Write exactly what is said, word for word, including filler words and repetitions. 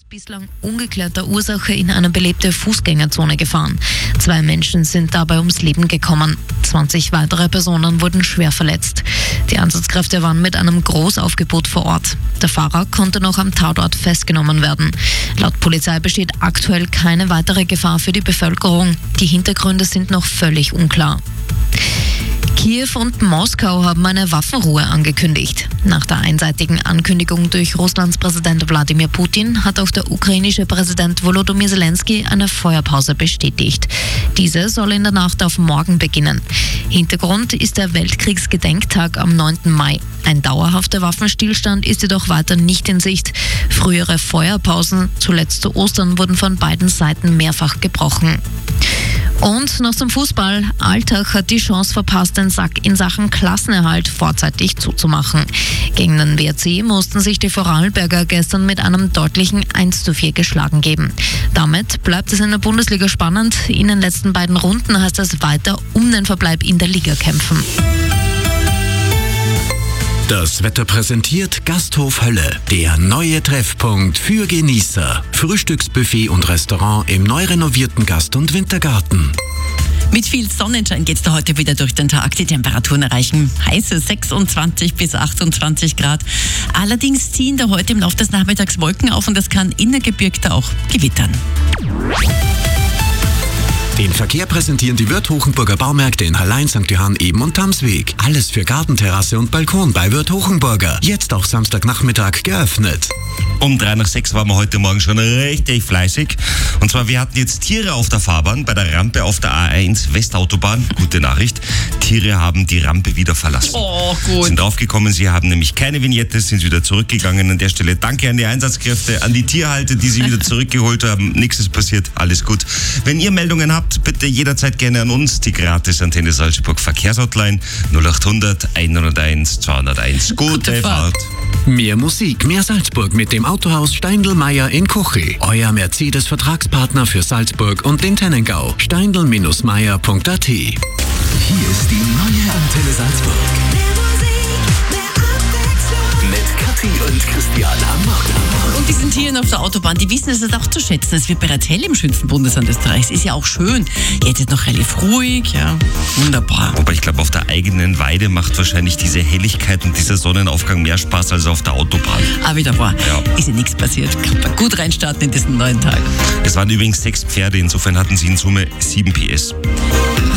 ist bislang ungeklärter Ursache in eine belebte Fußgängerzone gefahren. Zwei Menschen sind dabei ums Leben gekommen. zwanzig weitere Personen wurden schwer verletzt. Die Einsatzkräfte waren mit einem Großaufgebot vor Ort. Der Fahrer konnte noch am Tatort festgenommen werden. Laut Polizei besteht aktuell keine weitere Gefahr für die Bevölkerung. Die Hintergründe sind noch völlig unklar. Kiew und Moskau haben eine Waffenruhe angekündigt. Nach der einseitigen Ankündigung durch Russlands Präsident Wladimir Putin hat auch der ukrainische Präsident Volodymyr Zelensky eine Feuerpause bestätigt. Diese soll in der Nacht auf morgen beginnen. Hintergrund ist der Weltkriegsgedenktag am neunten Mai. Ein dauerhafter Waffenstillstand ist jedoch weiter nicht in Sicht. Frühere Feuerpausen, zuletzt zu Ostern, wurden von beiden Seiten mehrfach gebrochen. Und noch zum Fußball. Altach hat die Chance verpasst, den Sack in Sachen Klassenerhalt vorzeitig zuzumachen. Gegen den W R C mussten sich die Vorarlberger gestern mit einem deutlichen eins zu vier geschlagen geben. Damit bleibt es in der Bundesliga spannend. In den letzten beiden Runden heißt es weiter um den Verbleib in der Liga kämpfen. Das Wetter präsentiert Gasthof Hölle, der neue Treffpunkt für Genießer. Frühstücksbuffet und Restaurant im neu renovierten Gast- und Wintergarten. Mit viel Sonnenschein geht's da heute wieder durch den Tag. Die Temperaturen erreichen heiße sechsundzwanzig bis achtundzwanzig Grad. Allerdings ziehen da heute im Laufe des Nachmittags Wolken auf und es kann innergebirgte auch gewittern. Den Verkehr präsentieren die Wirth Hochenburger Baumärkte in Hallein, Sankt Johann, Eben und Tamsweg. Alles für Gartenterrasse und Balkon bei Wirth Hochenburger. Jetzt auch Samstagnachmittag geöffnet. Um drei nach sechs waren wir heute Morgen schon richtig fleißig. Und zwar, wir hatten jetzt Tiere auf der Fahrbahn bei der Rampe auf der A eins Westautobahn. Gute Nachricht, Tiere haben die Rampe wieder verlassen. Oh, gut. Sind draufgekommen, sie haben nämlich keine Vignette, sind wieder zurückgegangen. An der Stelle danke an die Einsatzkräfte, an die Tierhalter, die sie wieder zurückgeholt haben. Nichts ist passiert, alles gut. Wenn ihr Meldungen habt, bitte jederzeit gerne an uns. Die gratis Antenne Salzburg Verkehrshotline null acht hundert einhunderteins zweihunderteins. Gute, Gute Fahrt. Mehr Musik, mehr Salzburg mit dem Autohaus Steindl-Meyer in Kochi. Euer Mercedes-Vertragspartner für Salzburg und den Tennengau. steindl Meyer punkt a t. Hier ist die neue Antenne Salzburg. Mit Kathi und Christian am Morgen. Und die sind hier auf der Autobahn, die wissen es auch zu schätzen. Es wird bereits hell im schönsten Bundesland Österreichs. Ist ja auch schön. Jetzt ist noch relativ ruhig, ja. Wunderbar. Aber ich glaube, auf der eigenen Weide macht wahrscheinlich diese Helligkeit und dieser Sonnenaufgang mehr Spaß als auf der Autobahn. Ah, wieder wahr. Ja. Ist ja nichts passiert. Kann man gut reinstarten in diesen neuen Tag. Es waren übrigens sechs Pferde, insofern hatten sie in Summe sieben P S.